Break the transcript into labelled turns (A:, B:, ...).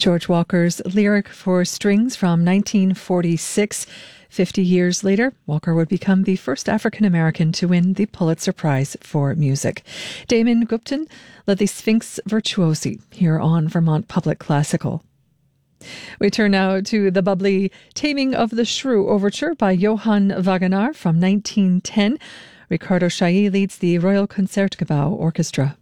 A: George Walker's lyric for strings from 1946. 50 years later, Walker would become the first African-American to win the Pulitzer Prize for music. Damon Gupton led the Sphinx Virtuosi here on Vermont Public Classical. We turn now to the bubbly Taming of the Shrew Overture by Johann Wagenaar from 1910. Ricardo Chailly leads the Royal Concertgebouw Orchestra.